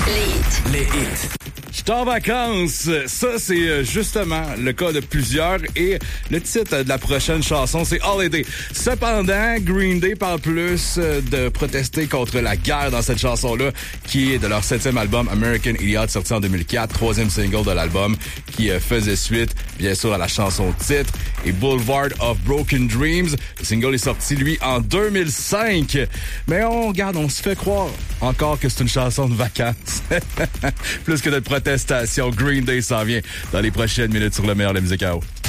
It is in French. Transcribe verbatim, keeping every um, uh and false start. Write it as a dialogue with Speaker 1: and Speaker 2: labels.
Speaker 1: Les hits.
Speaker 2: Les hits.
Speaker 3: Je suis en vacances. Ça, c'est justement le cas de plusieurs. Et le titre de la prochaine chanson, c'est Holiday. Cependant, Green Day parle plus de protester contre la guerre dans cette chanson-là, qui est de leur septième album American Idiot, sorti en deux mille quatre, troisième single de l'album, qui faisait suite, bien sûr, à la chanson titre et Boulevard of Broken Dreams. Le single est sorti, lui, en deux mille cinq. Mais on regarde, on se fait croire encore que c'est une chanson de vacances. Plus que de protestation, Green Day s'en vient dans les prochaines minutes sur le meilleur de la musique à eau.